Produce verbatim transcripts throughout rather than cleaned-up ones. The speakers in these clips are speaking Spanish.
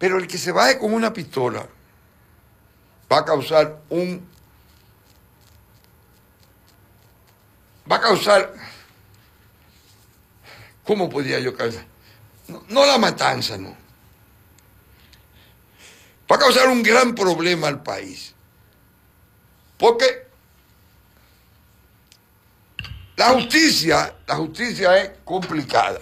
Pero el que se baje con una pistola va a causar un... Va a causar... ¿Cómo podría yo causar? No, no la matanza, no. Va a causar un gran problema al país. Porque la justicia, la justicia es complicada.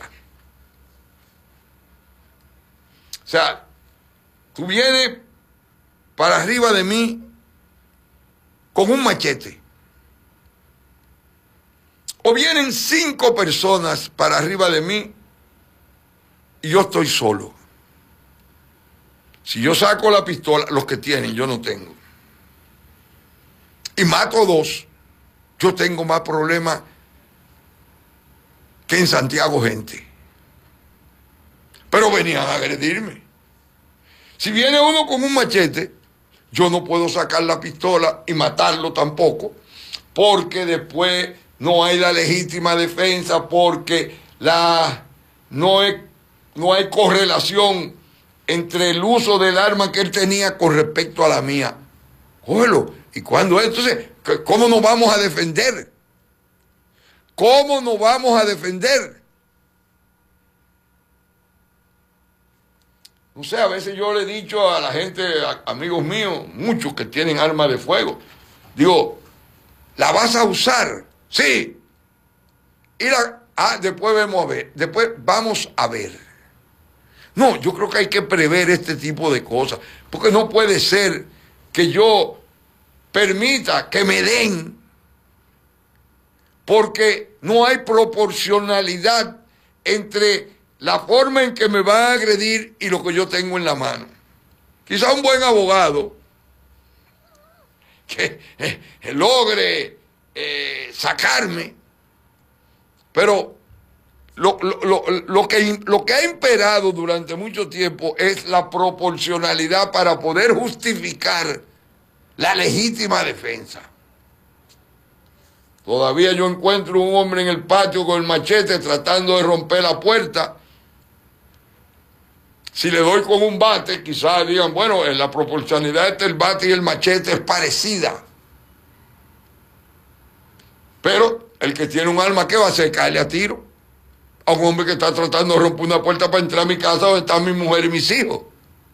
O sea, tú vienes para arriba de mí con un machete. O vienen cinco personas para arriba de mí y yo estoy solo. Si yo saco la pistola, los que tienen, yo no tengo. Y mato dos, yo tengo más problemas que en Santiago gente. Pero venían a agredirme. Si viene uno con un machete, yo no puedo sacar la pistola y matarlo tampoco, porque después no hay la legítima defensa, porque la, no, hay, no hay correlación entre el uso del arma que él tenía con respecto a la mía. Cógelo. ¿Y cuándo es? Entonces, ¿cómo nos vamos a defender? ¿Cómo nos vamos a defender? No sé, a veces yo le he dicho a la gente, a amigos míos, muchos que tienen armas de fuego, digo, ¿la vas a usar? Sí. Y la, ah, después vemos a ver, después vamos a ver. No, yo creo que hay que prever este tipo de cosas, porque no puede ser que yo permita que me den, porque no hay proporcionalidad entre la forma en que me van a agredir y lo que yo tengo en la mano. Quizá un buen abogado que eh, logre eh, sacarme, pero lo, lo, lo, lo, que, lo que ha imperado durante mucho tiempo es la proporcionalidad para poder justificar la legítima defensa. Todavía yo encuentro un hombre en el patio con el machete tratando de romper la puerta. Si le doy con un bate, quizás digan, bueno, en la proporcionalidad entre el bate y el machete es parecida. Pero el que tiene un arma, ¿qué va a hacer? Caerle a tiro a un hombre que está tratando de romper una puerta para entrar a mi casa donde están mi mujer y mis hijos.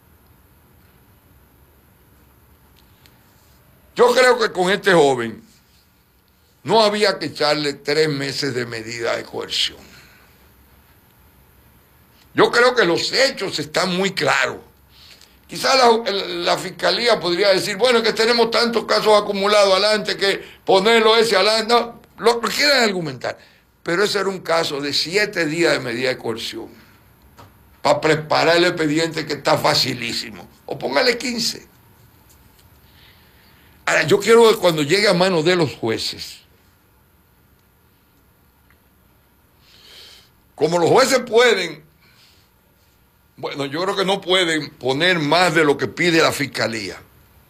Yo creo que con este joven no había que echarle tres meses de medida de coerción. Yo creo que los hechos están muy claros. Quizás la, la fiscalía podría decir, bueno, es que tenemos tantos casos acumulados adelante que ponerlo ese adelante. No, lo, lo quieren argumentar. Pero ese era un caso de siete días de medida de coerción para preparar el expediente, que está facilísimo. O póngale quince. Ahora, yo quiero que cuando llegue a manos de los jueces, como los jueces pueden, bueno, yo creo que no pueden poner más de lo que pide la fiscalía.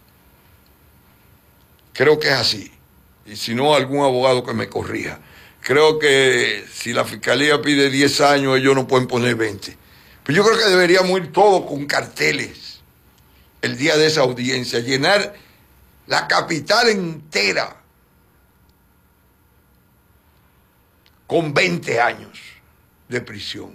Creo que es así. Y si no, algún abogado que me corrija. Creo que si la fiscalía pide diez años, ellos no pueden poner veinte. Pero yo creo que deberíamos ir todos con carteles el día de esa audiencia, llenar la capital entera con veinte años de prisión.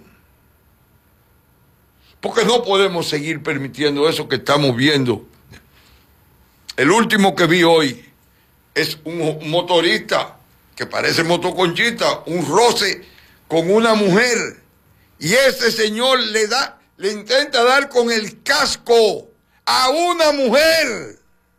Porque no podemos seguir permitiendo eso que estamos viendo. El último que vi hoy es un motorista que parece motoconchita, un roce con una mujer, y ese señor le da, le intenta dar con el casco a una mujer.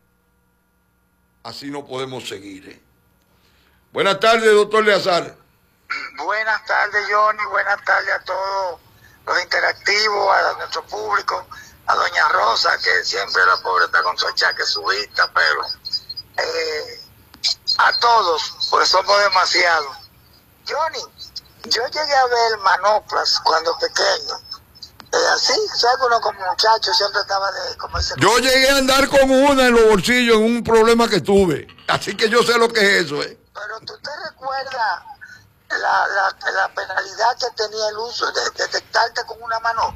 Así no podemos seguir, ¿eh? Buenas tardes, doctor Leazar. Buenas tardes, Johnny. Buenas tardes a todos los interactivos, a nuestro público, a doña Rosa, que siempre la pobre está con su achaque, su vista, pero eh, a todos, pues somos demasiados. Johnny, yo llegué a ver manoplas cuando pequeño. Eh, así, ¿sabes? Uno como muchacho siempre estaba de... Como ese... Yo llegué a andar con una en los bolsillos en un problema que tuve. Así que yo sé lo que es eso, ¿eh? Pero tú te recuerdas la, la, la penalidad que tenía el uso de detectarte con una manopla.